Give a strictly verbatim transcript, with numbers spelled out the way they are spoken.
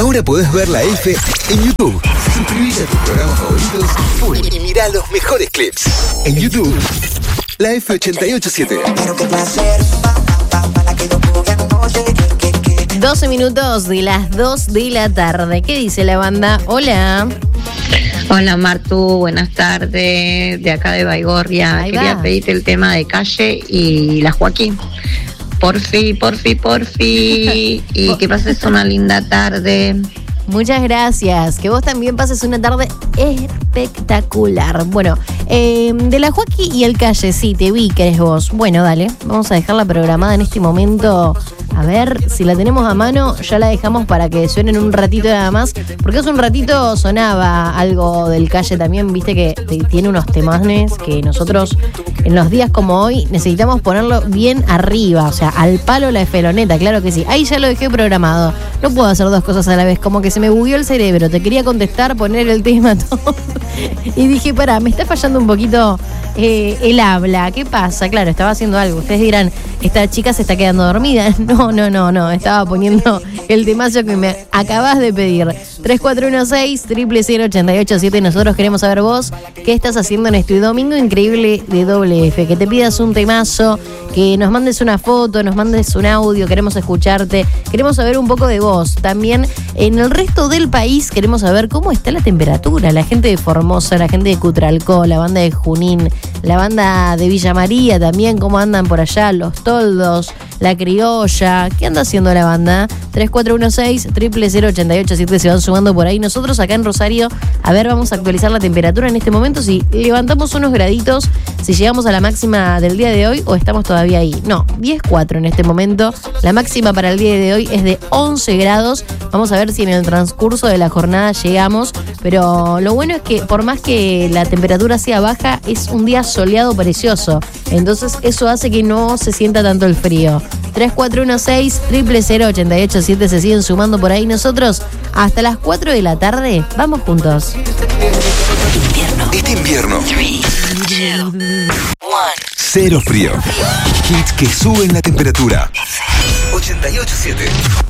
Ahora podés ver la F en YouTube. Suscribite a tus programas favoritos y mirá los mejores clips. En YouTube, la F ochenta y ocho siete. doce minutos de las dos de la tarde. ¿Qué dice la banda? Hola. Hola Martu, buenas tardes. De acá de Baigorria. Ahí Quería va. pedirte el tema de Calle y la Joaquín. Porfi, porfi, porfi. Y que pases una linda tarde. Muchas gracias. Que vos también pases una tarde espectacular. Bueno, eh, de la Joaquín y el Calle, sí, te vi que eres vos. Bueno, dale, vamos a dejarla programada en este momento. A ver, si la tenemos a mano, ya la dejamos para que suene en un ratito nada más. Porque hace un ratito sonaba algo del Calle también, viste que tiene unos temanes que nosotros en los días como hoy necesitamos ponerlo bien arriba. O sea, al palo la esfeloneta, claro que sí. Ahí ya lo dejé programado. No puedo hacer dos cosas a la vez, como que se me bugueó el cerebro. Te quería contestar, poner el tema, todo. Y dije, pará, me está fallando un poquito eh, el habla. ¿Qué pasa? Claro, estaba haciendo algo. Ustedes dirán, esta chica se está quedando dormida. No, no, no, no. Estaba poniendo el temazo que me acabas de pedir. tres cuatro uno seis, cero cero cero, ocho ocho siete. Nosotros queremos saber vos qué estás haciendo en este domingo increíble de doble F. Que te pidas un temazo, que nos mandes una foto, nos mandes un audio. Queremos escucharte. Queremos saber un poco de vos. También en el resto del país queremos saber cómo está la temperatura. La gente de Formosa, la gente de Cutralcó, la banda de Junín, la banda de Villa María también, cómo andan por allá, los toldos, la criolla. ¿Qué anda haciendo la banda? tres cuatro uno seis, cero cero cero, ocho ocho siete. Se van sumando por ahí. Nosotros acá en Rosario, a ver, vamos a actualizar la temperatura en este momento. Si levantamos unos graditos, si llegamos a la máxima del día de hoy o estamos todavía ahí. No, diez cuatro en este momento. La máxima para el día de hoy es de once grados. Vamos a ver si en el transcurso de la jornada llegamos. Pero lo bueno es que por más que la temperatura sea baja, es un día soleado precioso. Entonces eso hace que no se sienta tanto el frío. tres cuatro uno seis, cero cero cero, ocho ocho siete. Se siguen sumando por ahí. Nosotros hasta las cuatro de la tarde vamos juntos. Este invierno, cero frío. Hits que suben la temperatura. ochenta y ocho siete.